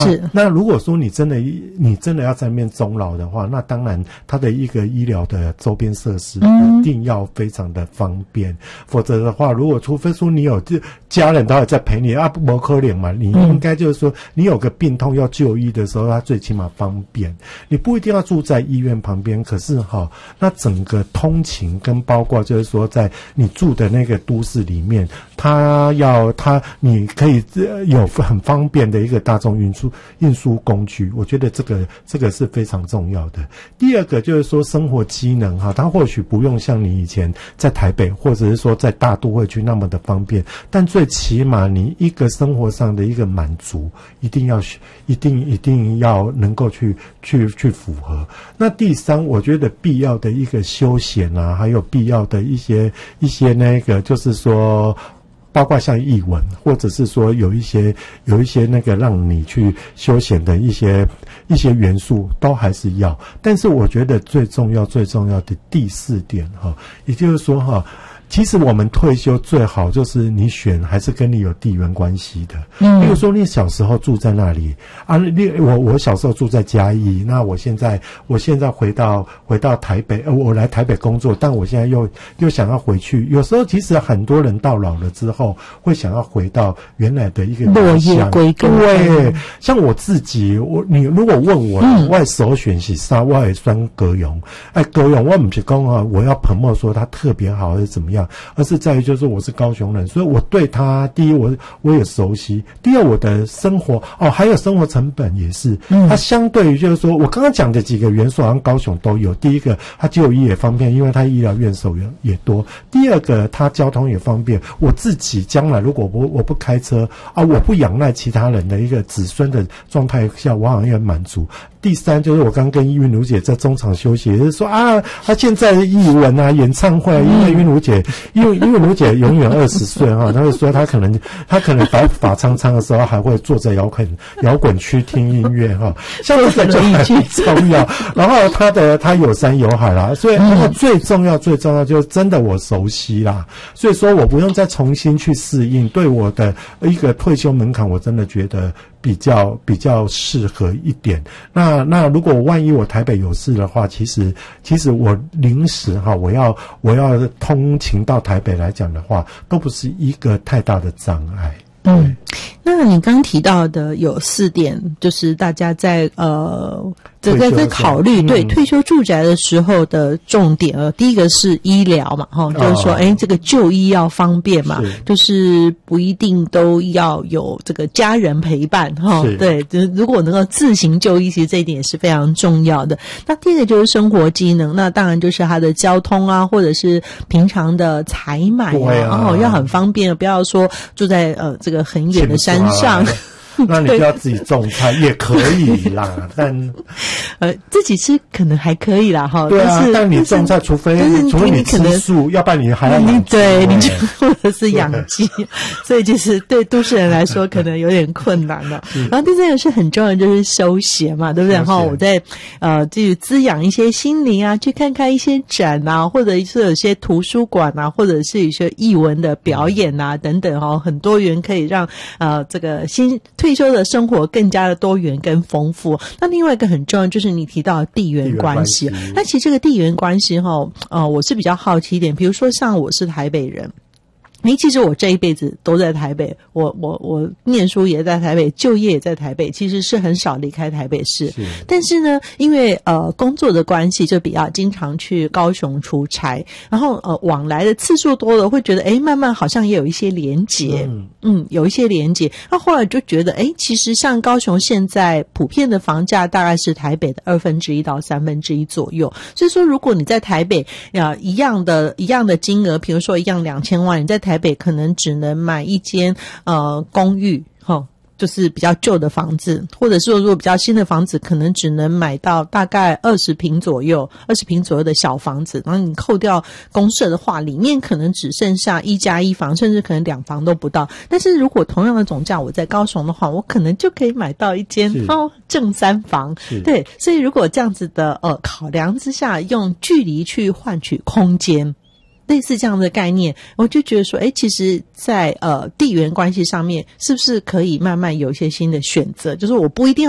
是。那如果说你真的要在那边终老的话，那当然它的一个医疗的周边设施一定要非常的方便，否则的话，除非说你有家人都还在陪你啊，不可能嘛，你应该就是说你有个病痛要就医的时候，它最起码方便。你不一定要住在医院旁边，可是那整个通勤跟包括就是说在你住的那个都市里面，你可以有很方便的一个大众运输工具，我觉得这个是非常重要的。第二个就是说生活机能它或许不用像你以前在台北或者是说在大都会区那么的方便，但最起码你一个生活上的一个满足一定要能够去符合。那第三，我觉得必要的一个休闲还有必要的一些那个就是说包括像艺文，或者是说有一些那个让你去休闲的一些元素都还是要。但是我觉得最重要的第四点也就是说其实我们退休最好就是你选还是跟你有地缘关系的。比如说你小时候住在那里我小时候住在嘉义，那我现在回到台北，我来台北工作，但我现在又想要回去。有时候其实很多人到老了之后会想要回到原来的一个落叶归根。 对，像我自己，你如果问我我首选是啥，我会选高雄。高雄我不是说我要捧墨说它特别好还是怎么样，而是在于就是我是高雄人，所以我对他第一我也熟悉，第二我的生活还有生活成本也是它相对于就是说我刚刚讲的几个元素好像高雄都有。第一个它就医也方便，因为它医疗院所也多。第二个它交通也方便，我自己将来如果我不开车我不仰赖其他人的一个子孙的状态下，我好像也满足。第三就是我刚跟韵如姐在中场休息，也就是说她现在的艺文演唱会，因为韵如姐永远20岁她会说她可能白发苍苍的时候还会坐在摇滚区听音乐像这个就很重要。然后她有山有海啦，所以最重要就是真的我熟悉啦，所以说我不用再重新去适应。对我的一个退休门槛，我真的觉得比较适合一点。那如果万一我台北有事的话，其实我临时我要通勤到台北来讲的话，都不是一个太大的障碍。 那你刚提到的有4点，就是大家在在考虑对退休住宅的时候的重点第一个是医疗嘛就是说这个就医要方便嘛，就是不一定都要有这个家人陪伴对，如果能够自行就医，其实这一点也是非常重要的。那第二个就是生活机能，那当然就是它的交通或者是平常的采买要很方便，不要说住在这个很远的山上那你就要自己种菜也可以啦，但自己吃可能还可以啦对但你种菜除非你吃素，要不然你还要养鸡， 对，你就或者是养鸡所以就是对都市人来说可能有点困难了。然后第三个是很重要的，就是休闲嘛，对不对我在就滋养一些心灵去看看一些展或者是有些图书馆或者是有些艺文的表演等等很多元，可以让这个退休的生活更加的多元跟丰富。那另外一个很重要就是你提到的地缘关系。那其实这个地缘关系我是比较好奇一点，比如说像我是台北人，其实我这一辈子都在台北，我念书也在台北，就业也在台北，其实是很少离开台北市。但是呢，因为工作的关系，就比较经常去高雄出差，然后往来的次数多了，会觉得慢慢好像也有一些连结，有一些连结。那后来就觉得其实像高雄现在普遍的房价大概是台北的1/2到1/3左右，所以说如果你在台北一样的金额，比如说一样2000万，你在台北可能只能买一间公寓就是比较旧的房子，或者说如果比较新的房子可能只能买到大概20平左右的小房子，然后你扣掉公设的话，里面可能只剩下1+1房，甚至可能2房都不到。但是如果同样的总价我在高雄的话，我可能就可以买到一间正3房。对，所以如果这样子的考量之下，用距离去换取空间， 类似这样的概念，我就觉得说，其实在地缘关系上面，是不是可以慢慢有一些新的选择？就是我不一定要